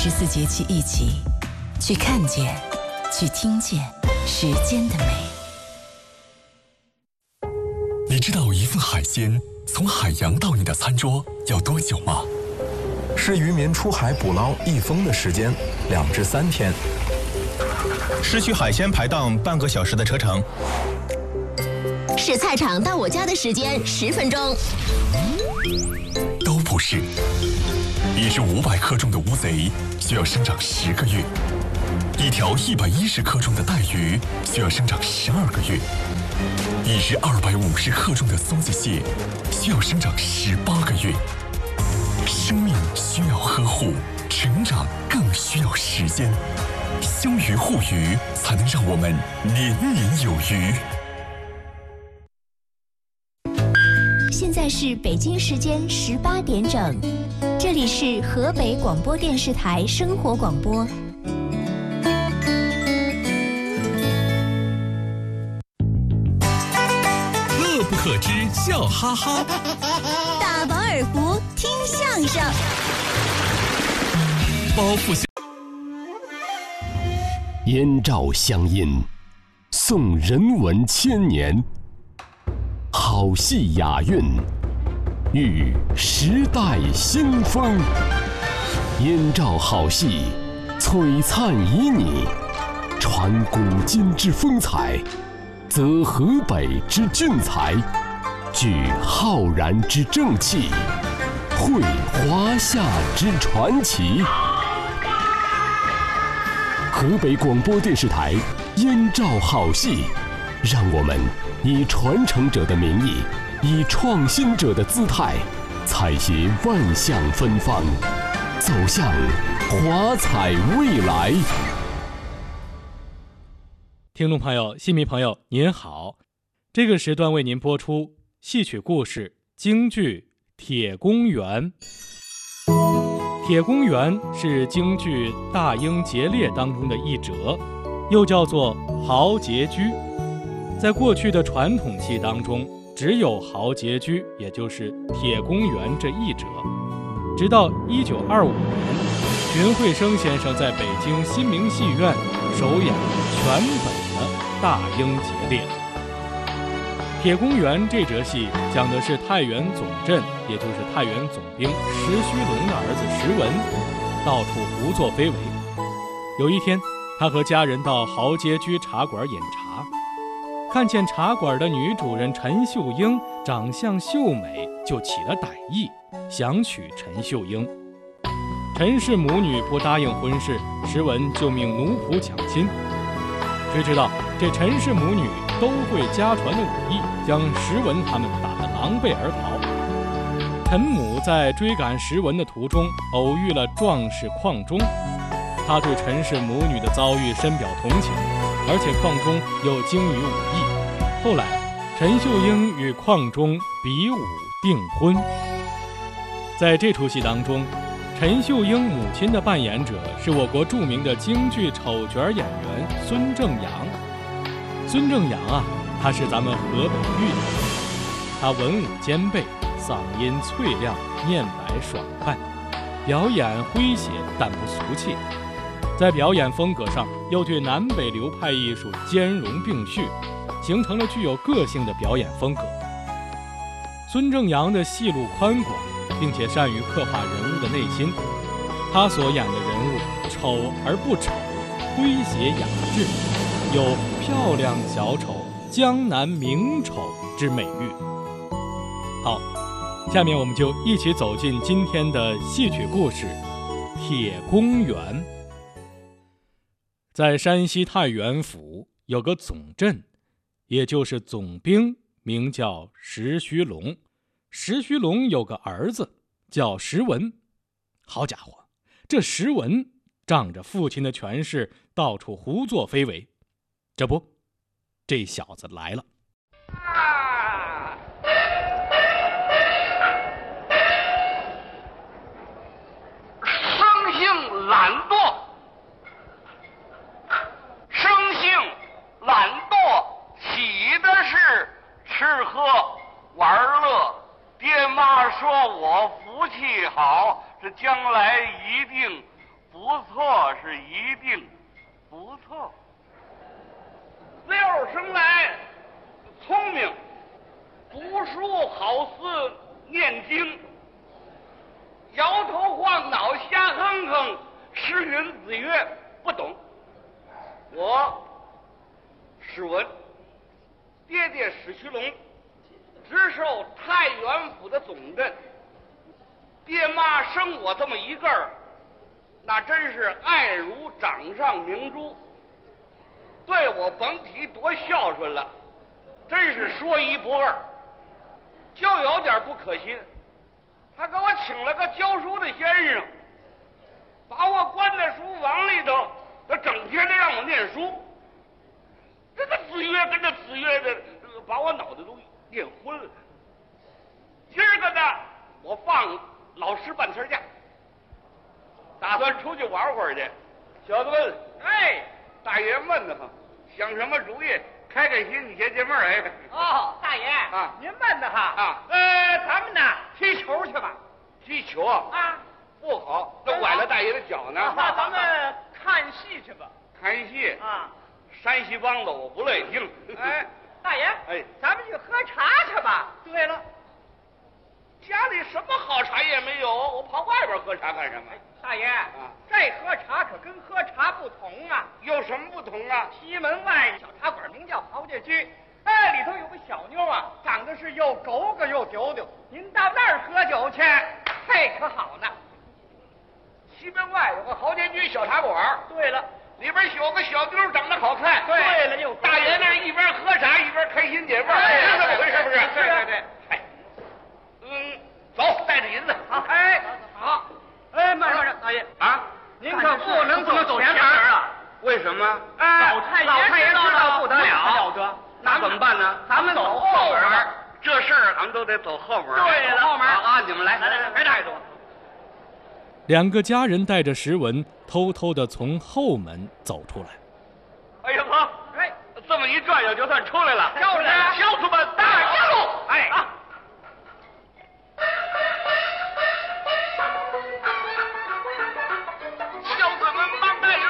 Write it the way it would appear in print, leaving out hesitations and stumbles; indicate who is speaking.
Speaker 1: 24节气一起去看见，去听见时间的美。
Speaker 2: 你知道一份海鲜从海洋到你的餐桌要多久吗？
Speaker 3: 是渔民出海捕捞一封的时间2至3天，
Speaker 4: 是去海鲜排档半个小时的车程，
Speaker 5: 是菜场到我家的时间10分钟，
Speaker 2: 都不是。一只500克重的乌贼需要生长10个月，一条110克重的带鱼需要生长12个月，一只250克重的松子蟹需要生长18个月。生命需要呵护，成长更需要时间。休渔护渔，才能让我们年年有余。
Speaker 6: 现在是北京时间18点整，这里是河北广播电视台生活广播。
Speaker 7: 乐不可支，笑哈哈；
Speaker 6: 大饱耳福，听相声。
Speaker 7: 包袱相
Speaker 8: 燕赵相因，颂人文千年。好戏雅韵，遇时代新风。燕赵好戏，璀璨旖旎，传古今之风采，则河北之俊才，聚浩然之正气，绘华夏之传奇。河北广播电视台燕赵好戏，让我们以传承者的名义，以创新者的姿态，采撷万象芬芳，走向华彩未来。
Speaker 9: 听众朋友、戏迷朋友您好，这个时段为您播出戏曲故事京剧《铁公园》。铁公园是京剧《大英劫猎》当中的一折，又叫做豪杰居。在过去的传统戏当中，只有豪杰居，也就是铁公园这一折。直到1925年，荀慧生先生在北京新明戏院首演全本的《大英劫猎》。铁公园这折戏讲的是太原总镇，也就是太原总兵石须龙的儿子石文，到处胡作非为。有一天，他和家人到豪杰居茶馆饮茶，看见茶馆的女主人陈秀英长相秀美，就起了歹意，想娶陈秀英。陈氏母女不答应婚事，石文就命奴仆抢亲。谁知道这陈氏母女都会家传的武艺，将石文他们打得狼狈而逃。陈母在追赶石文的途中，偶遇了壮士邝忠，他对陈氏母女的遭遇深表同情，而且邝忠又精于武艺。后来，陈秀英与邝忠比武订婚。在这出戏当中，陈秀英母亲的扮演者是我国著名的京剧丑角演员孙正阳。孙正阳啊，他是咱们河北豫的人，他文武兼备，嗓音脆亮，面白爽快，表演诙谐但不俗气。在表演风格上，又对南北流派艺术兼容并蓄，形成了具有个性的表演风格。孙正阳的戏路宽广，并且善于刻画人物的内心。他所演的人物丑而不丑，诙谐雅致，有漂亮小丑、江南名丑之美誉。好，下面我们就一起走进今天的戏曲故事《铁公园》。在山西太原府有个总镇，也就是总兵，名叫石须龙。石须龙有个儿子叫石文。好家伙，这石文仗着父亲的权势，到处胡作非为。这不，这小子来了。
Speaker 10: 生性懒惰，生性懒惰，起的是吃喝玩乐。爹妈说我福气好，这将来一定不错是一定不错。自幼生来聪明，读书好似念经，摇头晃脑瞎哼哼，诗云子曰不懂。我史文，爹爹史虚龙，直授太原府的总任。爹妈生我这么一个儿，那真是爱如掌上明珠，对我甭提多孝顺了，真是说一不二。就有点不可信，他给我请了个教书的先生，把我关在书房里头，他整天的让我念书。这个子曰跟着子曰的，把我脑袋都念昏了。今儿个呢，我放老师半天假，打算出去玩会儿去。小子们，哎，大爷问得慌，想什么主意？开开心，你先解闷儿。哎，
Speaker 11: 哦，大爷
Speaker 10: 啊，
Speaker 11: 您问的哈
Speaker 10: 啊，
Speaker 11: 咱们呢踢球去吧。
Speaker 10: 踢球啊？
Speaker 11: 啊，
Speaker 10: 不好，那崴了大爷的脚呢。
Speaker 11: 那咱们看戏去吧。
Speaker 10: 看戏
Speaker 11: 啊，
Speaker 10: 山西梆子我不乐意听。
Speaker 11: 哎，大爷，
Speaker 10: 哎，
Speaker 11: 咱们去喝茶去吧。对了，
Speaker 10: 家里什么好茶也没有，我跑外边喝茶干什么？
Speaker 11: 大爷，这喝茶可跟喝茶不同啊。
Speaker 10: 有什么不同啊？
Speaker 11: 西门外小茶馆名叫豪杰居，哎，里头有个小妞啊，长得是又狗狗又丢丢。您到那儿喝酒去，嘿，可好呢。
Speaker 10: 西门外有个豪杰居小茶馆。
Speaker 11: 对了，
Speaker 10: 里边有个小妞长得好看。
Speaker 11: 对了，又
Speaker 10: 大爷那一边喝茶一边开心解闷，是这么回事不是？
Speaker 11: 对对对。
Speaker 10: 哎，走，带着银子。
Speaker 11: 好，哎，好。哎，慢着，大爷
Speaker 10: 啊，
Speaker 11: 您可不能走前门啊！
Speaker 10: 为什么？
Speaker 11: 老太爷知道不得了，
Speaker 10: 那怎么办呢？
Speaker 11: 咱们走后门。
Speaker 10: 这事儿咱们都得走后门。
Speaker 11: 对了，后门
Speaker 10: 啊，你们来，
Speaker 11: 别带着我。
Speaker 9: 两个家人带着石文偷偷地从后门走出来。
Speaker 10: 哎呀呵，哎，这么一转悠就算出来了。